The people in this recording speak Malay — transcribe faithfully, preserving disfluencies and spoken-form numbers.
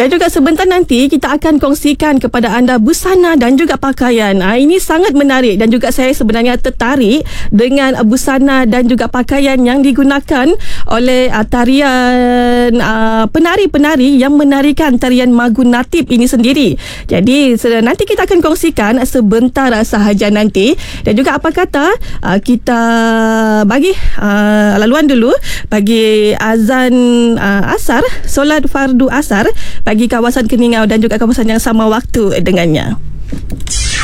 Dan juga sebentar nanti kita akan kongsikan kepada anda busana dan juga pakaian. Ha, ini sangat menarik dan juga saya sebenarnya tertarik dengan busana dan juga pakaian yang digunakan oleh uh, tarian uh, penari-penari yang menarikan tarian Magu Natib ini sendiri. Jadi nanti kita akan kongsikan sebentar sahaja nanti. Dan juga apa kata uh, kita bagi uh, laluan dulu bagi azan uh, asar, solat fardu asar bagi kawasan Keningau dan juga kawasan yang sama waktu dengannya.